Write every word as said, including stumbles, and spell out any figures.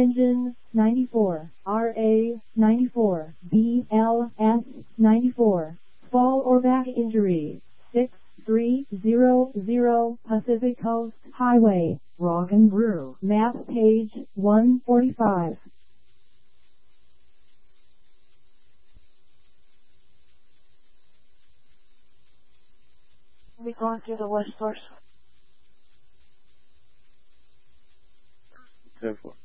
Engine, ninety-four. R A, ninety-four. B L S, ninety-four. Fall or back injury, six three zero zero Pacific Coast Highway, Rock and Brew. Map page one forty-five. We going to the west source. ten four.